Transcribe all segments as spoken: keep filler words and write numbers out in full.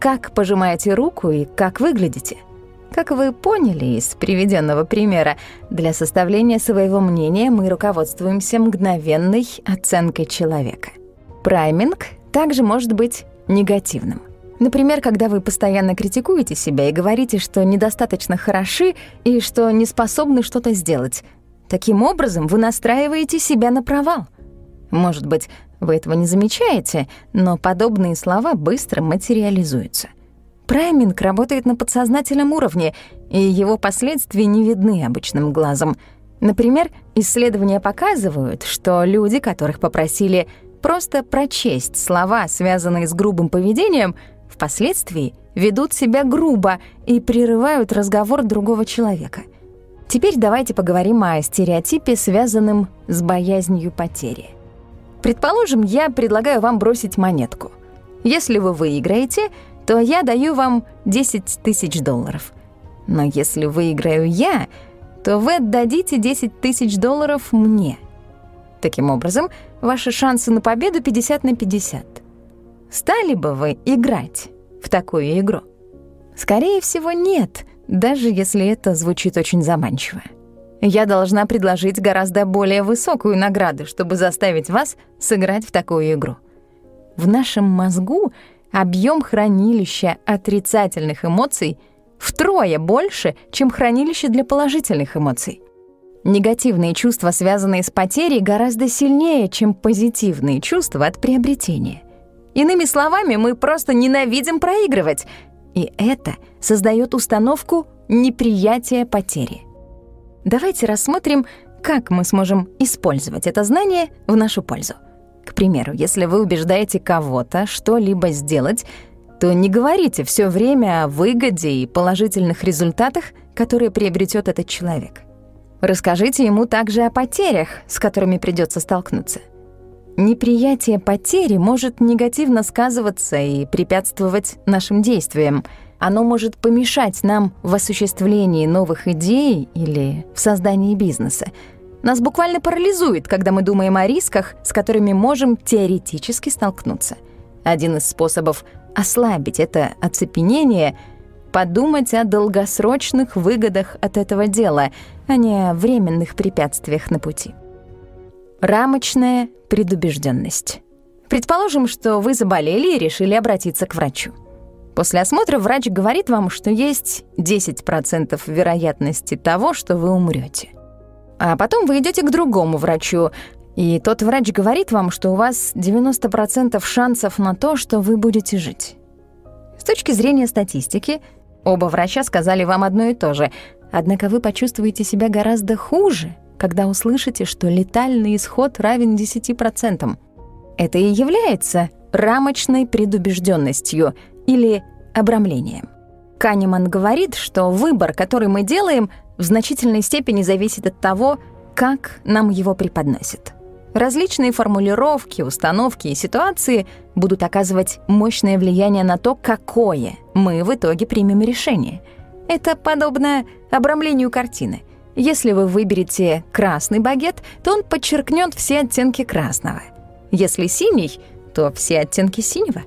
как пожимаете руку и как выглядите. Как вы поняли из приведенного примера, для составления своего мнения мы руководствуемся мгновенной оценкой человека. Прайминг также может быть негативным. Например, когда вы постоянно критикуете себя и говорите, что недостаточно хороши и что не способны что-то сделать. Таким образом, вы настраиваете себя на провал. Может быть, вы этого не замечаете, но подобные слова быстро материализуются. Прайминг работает на подсознательном уровне, и его последствия не видны обычным глазом. Например, исследования показывают, что люди, которых попросили просто прочесть слова, связанные с грубым поведением, впоследствии ведут себя грубо и прерывают разговор другого человека. Теперь давайте поговорим о стереотипе, связанном с боязнью потери. Предположим, я предлагаю вам бросить монетку. Если вы выиграете, то я даю вам десять тысяч долларов. Но если выиграю я, то вы отдадите десять тысяч долларов мне. Таким образом, ваши шансы на победу пятьдесят на пятьдесят. Стали бы вы играть в такую игру? Скорее всего, нет, даже если это звучит очень заманчиво. Я должна предложить гораздо более высокую награду, чтобы заставить вас сыграть в такую игру. В нашем мозгу объем хранилища отрицательных эмоций втрое больше, чем хранилище для положительных эмоций. Негативные чувства, связанные с потерей, гораздо сильнее, чем позитивные чувства от приобретения. Иными словами, мы просто ненавидим проигрывать, и это создает установку неприятия потери. Давайте рассмотрим, как мы сможем использовать это знание в нашу пользу. К примеру, если вы убеждаете кого-то что-либо сделать, то не говорите все время о выгоде и положительных результатах, которые приобретет этот человек. Расскажите ему также о потерях, с которыми придется столкнуться. Неприятие потери может негативно сказываться и препятствовать нашим действиям. Оно может помешать нам в осуществлении новых идей или в создании бизнеса. Нас буквально парализует, когда мы думаем о рисках, с которыми можем теоретически столкнуться. Один из способов ослабить это оцепенение — подумать о долгосрочных выгодах от этого дела, а не о временных препятствиях на пути. Рамочная предубежденность. Предположим, что вы заболели и решили обратиться к врачу. После осмотра врач говорит вам, что есть десять процентов вероятности того, что вы умрете. А потом вы идете к другому врачу, и тот врач говорит вам, что у вас девяносто процентов шансов на то, что вы будете жить. С точки зрения статистики, оба врача сказали вам одно и то же, однако вы почувствуете себя гораздо хуже, когда услышите, что летальный исход равен десяти процентам. Это и является рамочной предубежденностью или обрамлением. Канеман говорит, что выбор, который мы делаем, в значительной степени зависит от того, как нам его преподносят. Различные формулировки, установки и ситуации будут оказывать мощное влияние на то, какое мы в итоге примем решение. Это подобно обрамлению картины. Если вы выберете красный багет, то он подчеркнет все оттенки красного. Если синий, то все оттенки синего.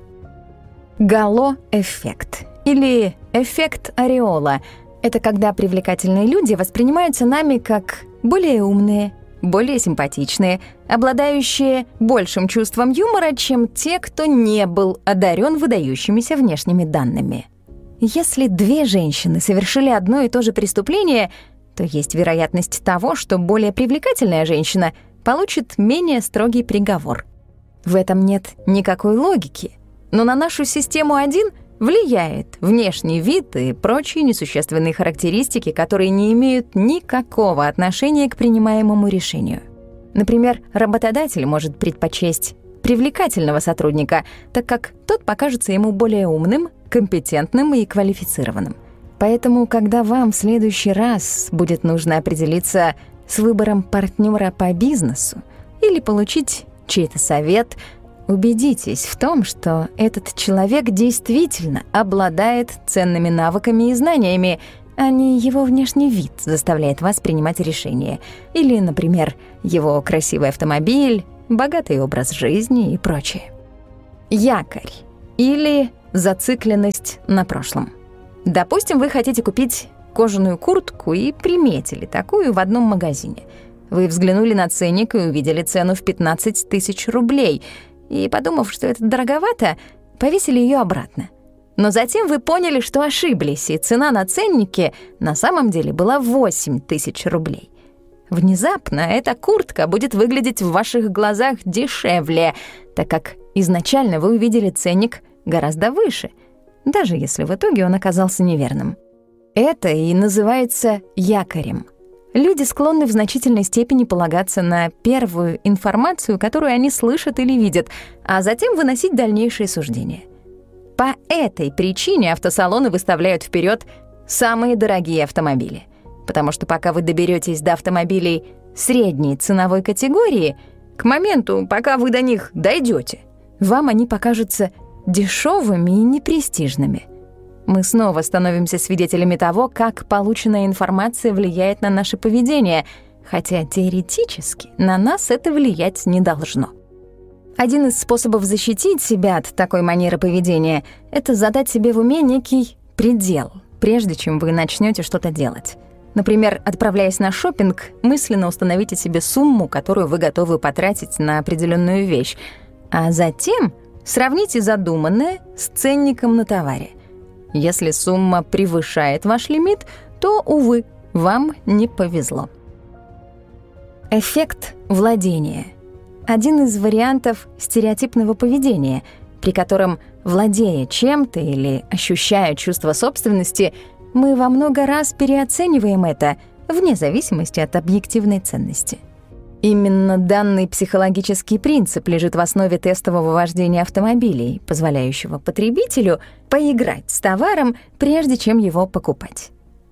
Гало-эффект или эффект ореола — это когда привлекательные люди воспринимаются нами как более умные, более симпатичные, обладающие большим чувством юмора, чем те, кто не был одарен выдающимися внешними данными. Если две женщины совершили одно и то же преступление, то есть вероятность того, что более привлекательная женщина получит менее строгий приговор. В этом нет никакой логики, но на нашу систему один влияет внешний вид и прочие несущественные характеристики, которые не имеют никакого отношения к принимаемому решению. Например, работодатель может предпочесть привлекательного сотрудника, так как тот покажется ему более умным, компетентным и квалифицированным. Поэтому, когда вам в следующий раз будет нужно определиться с выбором партнера по бизнесу или получить чей-то совет, убедитесь в том, что этот человек действительно обладает ценными навыками и знаниями, а не его внешний вид заставляет вас принимать решения. Или, например, его красивый автомобиль, богатый образ жизни и прочее. Якорь или зацикленность на прошлом. Допустим, вы хотите купить кожаную куртку и приметили такую в одном магазине. Вы взглянули на ценник и увидели цену в пятнадцать тысяч рублей, и, подумав, что это дороговато, повесили ее обратно. Но затем вы поняли, что ошиблись, и цена на ценнике на самом деле была восемь тысяч рублей. Внезапно эта куртка будет выглядеть в ваших глазах дешевле, так как изначально вы увидели ценник гораздо выше, даже если в итоге он оказался неверным. Это и называется якорем. Люди склонны в значительной степени полагаться на первую информацию, которую они слышат или видят, а затем выносить дальнейшие суждения. По этой причине автосалоны выставляют вперед самые дорогие автомобили. Потому что пока вы доберетесь до автомобилей средней ценовой категории, к моменту, пока вы до них дойдете, вам они покажутся дешевыми и непрестижными. Мы снова становимся свидетелями того, как полученная информация влияет на наше поведение, хотя теоретически на нас это влиять не должно. Один из способов защитить себя от такой манеры поведения — это задать себе в уме некий предел, прежде чем вы начнете что-то делать. Например, отправляясь на шопинг, мысленно установите себе сумму, которую вы готовы потратить на определенную вещь, а затем сравните задуманное с ценником на товаре. Если сумма превышает ваш лимит, то, увы, вам не повезло. Эффект владения — один из вариантов стереотипного поведения, при котором, владея чем-то или ощущая чувство собственности, мы во много раз переоцениваем это, вне зависимости от объективной ценности. Именно данный психологический принцип лежит в основе тестового вождения автомобилей, позволяющего потребителю поиграть с товаром, прежде чем его покупать.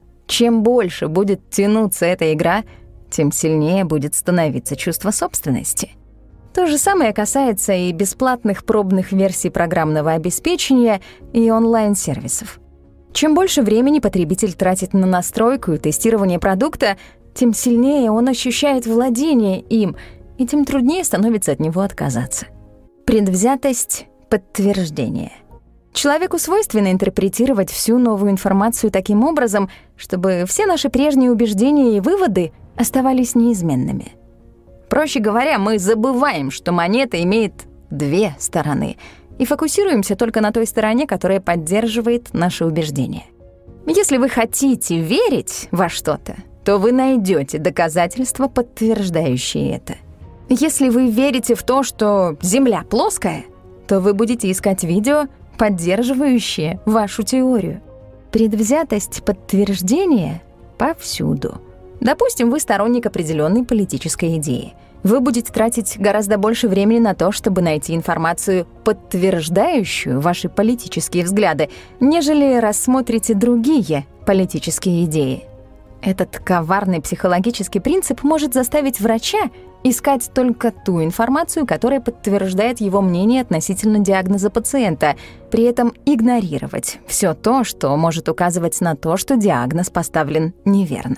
Чем больше будет тянуться эта игра, тем сильнее будет становиться чувство собственности. То же самое касается и бесплатных пробных версий программного обеспечения и онлайн-сервисов. Чем больше времени потребитель тратит на настройку и тестирование продукта, тем сильнее он ощущает владение им, и тем труднее становится от него отказаться. Предвзятость подтверждения. Человеку свойственно интерпретировать всю новую информацию таким образом, чтобы все наши прежние убеждения и выводы оставались неизменными. Проще говоря, мы забываем, что монета имеет две стороны, и фокусируемся только на той стороне, которая поддерживает наши убеждения. Если вы хотите верить во что-то, то вы найдете доказательства, подтверждающие это. Если вы верите в то, что Земля плоская, то вы будете искать видео, поддерживающие вашу теорию. Предвзятость подтверждения повсюду. Допустим, вы сторонник определенной политической идеи. Вы будете тратить гораздо больше времени на то, чтобы найти информацию, подтверждающую ваши политические взгляды, нежели рассмотрите другие политические идеи. Этот коварный психологический принцип может заставить врача искать только ту информацию, которая подтверждает его мнение относительно диагноза пациента, при этом игнорировать все то, что может указывать на то, что диагноз поставлен неверно.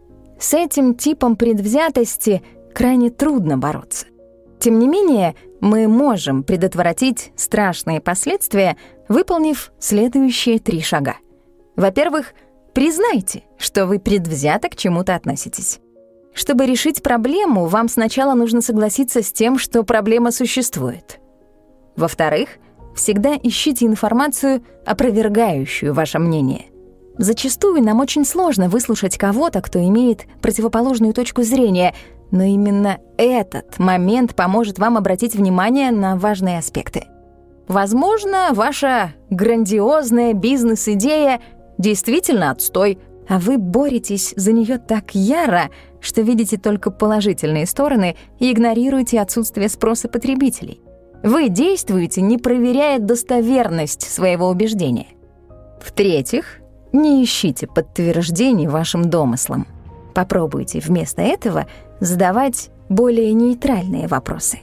С этим типом предвзятости крайне трудно бороться. Тем не менее, мы можем предотвратить страшные последствия, выполнив следующие три шага. Во-первых, признайте, что вы предвзято к чему-то относитесь. Чтобы решить проблему, вам сначала нужно согласиться с тем, что проблема существует. Во-вторых, всегда ищите информацию, опровергающую ваше мнение. Зачастую нам очень сложно выслушать кого-то, кто имеет противоположную точку зрения, но именно этот момент поможет вам обратить внимание на важные аспекты. Возможно, ваша грандиозная бизнес-идея действительно отстой, а вы боретесь за нее так яро, что видите только положительные стороны и игнорируете отсутствие спроса потребителей. Вы действуете, не проверяя достоверность своего убеждения. В-третьих, не ищите подтверждений вашим домыслам. Попробуйте вместо этого задавать более нейтральные вопросы.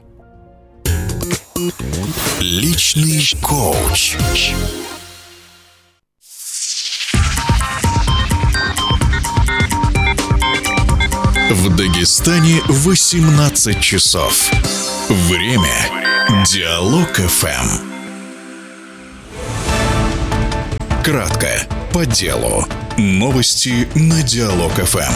Личный коуч. В Дагестане восемнадцать часов. Время. Диалог эф эм. Кратко, по делу. Новости на Диалог-ФМ.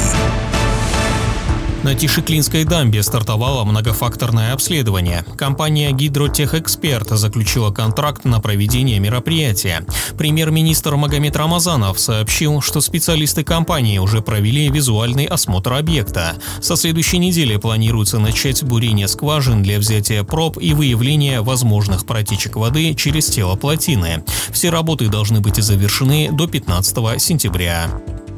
На Тишеклинской дамбе стартовало многофакторное обследование. Компания «Гидротехэксперт» заключила контракт на проведение мероприятия. Премьер-министр Магомед Рамазанов сообщил, что специалисты компании уже провели визуальный осмотр объекта. Со следующей недели планируется начать бурение скважин для взятия проб и выявления возможных протечек воды через тело плотины. Все работы должны быть завершены до пятнадцатого сентября.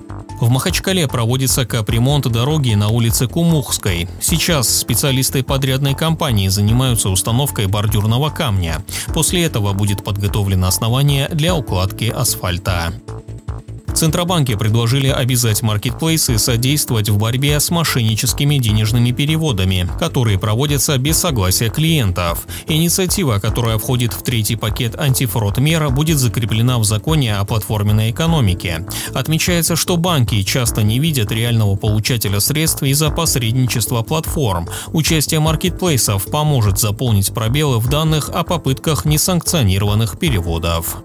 В Махачкале проводится капремонт дороги на улице Кумухской. Сейчас специалисты подрядной компании занимаются установкой бордюрного камня. После этого будет подготовлено основание для укладки асфальта. Центробанки предложили обязать маркетплейсы содействовать в борьбе с мошенническими денежными переводами, которые проводятся без согласия клиентов. Инициатива, которая входит в третий пакет антифрод мер, будет закреплена в законе о платформенной экономике. Отмечается, что банки часто не видят реального получателя средств из-за посредничества платформ. Участие маркетплейсов поможет заполнить пробелы в данных о попытках несанкционированных переводов.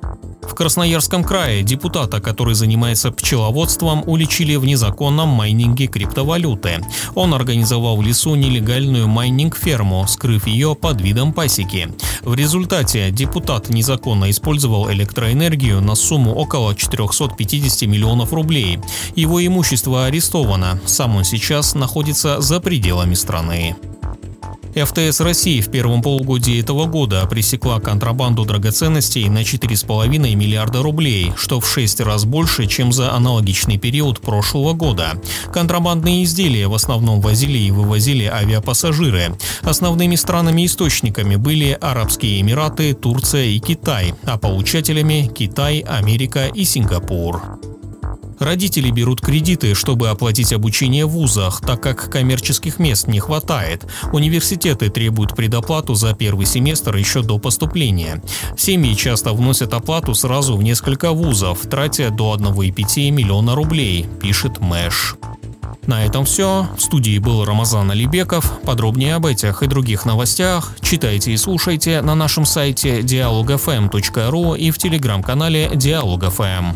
В Красноярском крае депутата, который занимается пчеловодством, уличили в незаконном майнинге криптовалюты. Он организовал в лесу нелегальную майнинг-ферму, скрыв ее под видом пасеки. В результате депутат незаконно использовал электроэнергию на сумму около четырехсот пятидесяти миллионов рублей. Его имущество арестовано. Сам он сейчас находится за пределами страны. эф тэ эс России в первом полугодии этого года пресекла контрабанду драгоценностей на четыре с половиной миллиарда рублей, что в шесть раз больше, чем за аналогичный период прошлого года. Контрабандные изделия в основном возили и вывозили авиапассажиры. Основными странами-источниками были Арабские Эмираты, Турция и Китай, а получателями – Китай, Америка и Сингапур. Родители берут кредиты, чтобы оплатить обучение в вузах, так как коммерческих мест не хватает. Университеты требуют предоплату за первый семестр еще до поступления. Семьи часто вносят оплату сразу в несколько вузов, тратя до одного целых пяти десятых миллиона рублей, пишет Мэш. На этом все. В студии был Рамазан Алибеков. Подробнее об этих и других новостях читайте и слушайте на нашем сайте диалог эф эм точка ру и в телеграм-канале Диалог.ФМ.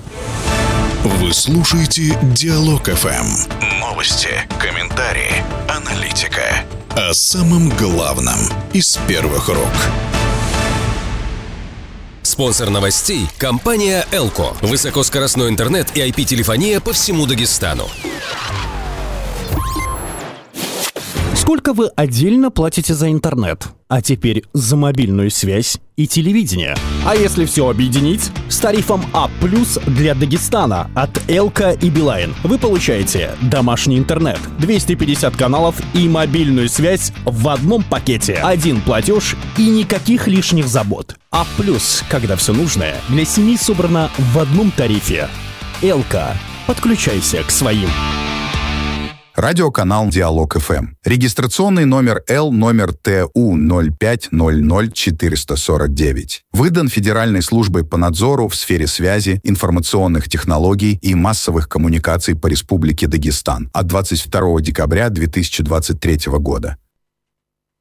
Вы слушаете Диалог-ФМ. Новости, комментарии, аналитика. О самом главном из первых рук. Спонсор новостей – компания «Элко». Высокоскоростной интернет и ай пи-телефония по всему Дагестану. Сколько вы отдельно платите за интернет? А теперь за мобильную связь и телевидение. А если все объединить? С тарифом А плюс для Дагестана от Элко и Билайн вы получаете домашний интернет, двести пятьдесят каналов и мобильную связь в одном пакете. Один платеж и никаких лишних забот. А плюс, когда все нужное для семьи собрано в одном тарифе. Элко. Подключайся к своим. Радиоканал Диалог-ФМ. Регистрационный номер Л номер Т У ноль пять ноль ноль четыреста сорок девять. Выдан Федеральной службой по надзору в сфере связи, информационных технологий и массовых коммуникаций по Республике Дагестан от двадцать второго декабря две тысячи двадцать третьего года.